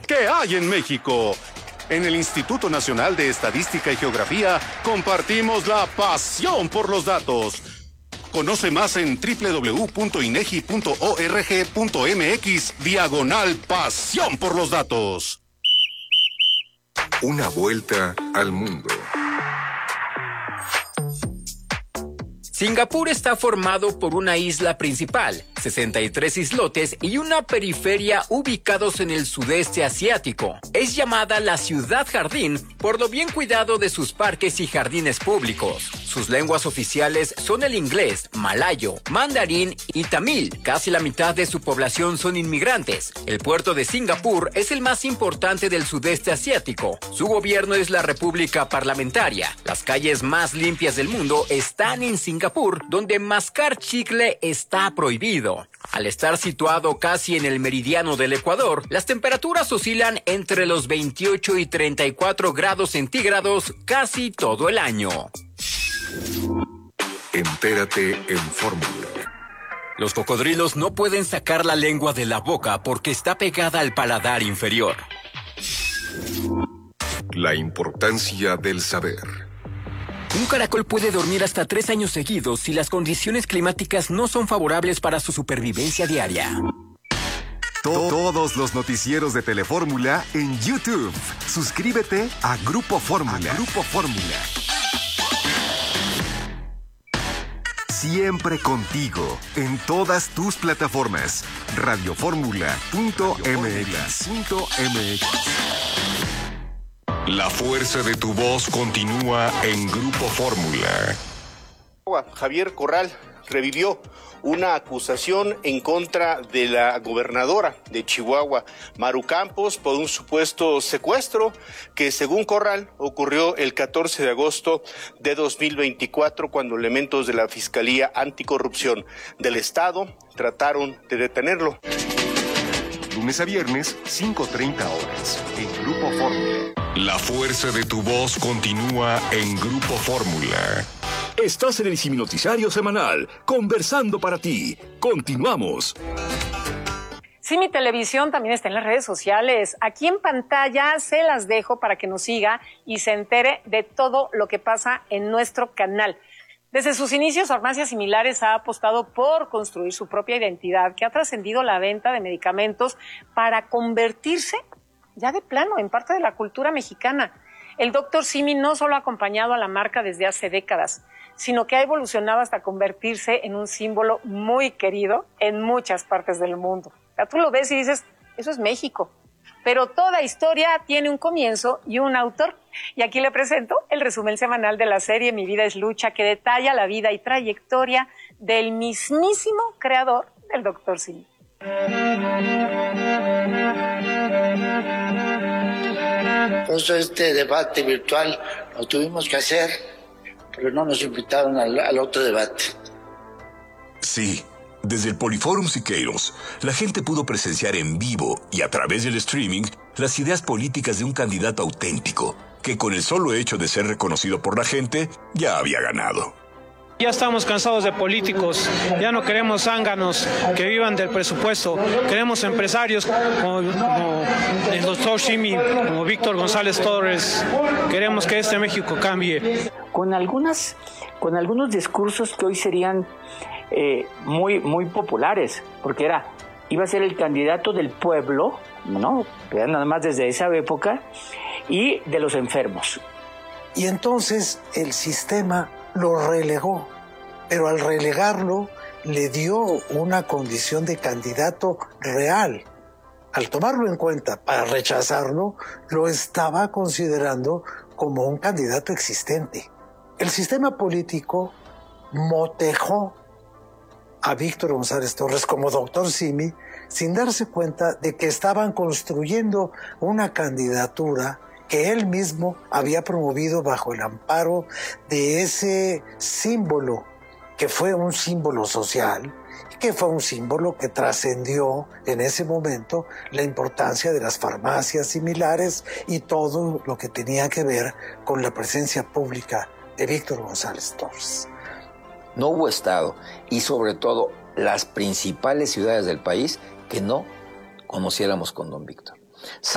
¿Qué hay en México? En el Instituto Nacional de Estadística y Geografía compartimos la pasión por los datos. Conoce más en www.inegi.org.mx/pasión por los datos. Una vuelta al mundo. Singapur está formado por una isla principal, 63 islotes y una periferia ubicados en el sudeste asiático. Es llamada la ciudad jardín por lo bien cuidado de sus parques y jardines públicos. Sus lenguas oficiales son el inglés, malayo, mandarín y tamil. Casi la mitad de su población son inmigrantes. El puerto de Singapur es el más importante del sudeste asiático. Su gobierno es la República Parlamentaria. Las calles más limpias del mundo están en Singapur, donde mascar chicle está prohibido. Al estar situado casi en el meridiano del Ecuador, las temperaturas oscilan entre los 28 y 34 grados centígrados casi todo el año. Entérate en Fórmula. Los cocodrilos no pueden sacar la lengua de la boca porque está pegada al paladar inferior. La importancia del saber. Un caracol puede dormir hasta 3 años seguidos si las condiciones climáticas no son favorables para su supervivencia diaria. Todos los noticieros de Telefórmula en YouTube. Suscríbete a Grupo Fórmula. Siempre contigo, en todas tus plataformas. Radioformula.mx. La fuerza de tu voz continúa en Grupo Fórmula. Javier Corral revivió una acusación en contra de la gobernadora de Chihuahua, Maru Campos, por un supuesto secuestro que, según Corral, ocurrió el 14 de agosto de 2024, cuando elementos de la Fiscalía Anticorrupción del Estado trataron de detenerlo. Lunes a viernes, 5:30 horas, en Grupo Fórmula. La fuerza de tu voz continúa en Grupo Fórmula. Estás en el Siminoticiario Semanal, conversando para ti. Continuamos. Simi Televisión también está en las redes sociales. Aquí en pantalla se las dejo para que nos siga y se entere de todo lo que pasa en nuestro canal. Desde sus inicios, Farmacias Similares ha apostado por construir su propia identidad, que ha trascendido la venta de medicamentos para convertirse ya de plano en parte de la cultura mexicana. El Dr. Simi no solo ha acompañado a la marca desde hace décadas, sino que ha evolucionado hasta convertirse en un símbolo muy querido en muchas partes del mundo. O sea, tú lo ves y dices, eso es México. Pero toda historia tiene un comienzo y un autor. Y aquí le presento el resumen semanal de la serie Mi Vida es Lucha, que detalla la vida y trayectoria del mismísimo creador del Dr. Simi. Pues este debate virtual lo tuvimos que hacer, pero no nos invitaron al otro debate. Sí, desde el Poliforum Siqueiros, la gente pudo presenciar en vivo y a través del streaming las ideas políticas de un candidato auténtico, que con el solo hecho de ser reconocido por la gente, ya había ganado. Ya estamos cansados de políticos, ya no queremos zánganos que vivan del presupuesto, queremos empresarios como el doctor Simi, como Víctor González Torres, queremos que este México cambie. Con algunos discursos que hoy serían muy populares, porque iba a ser el candidato del pueblo, ¿no? Nada más desde esa época, y de los enfermos. Y entonces el sistema lo relegó, pero al relegarlo le dio una condición de candidato real. Al tomarlo en cuenta para rechazarlo, lo estaba considerando como un candidato existente. El sistema político motejó a Víctor González Torres como Dr. Simi sin darse cuenta de que estaban construyendo una candidatura que él mismo había promovido bajo el amparo de ese símbolo, que fue un símbolo social, que fue un símbolo que trascendió en ese momento la importancia de las farmacias similares y todo lo que tenía que ver con la presencia pública de Víctor González Torres. No hubo Estado y sobre todo las principales ciudades del país que no conociéramos con don Víctor.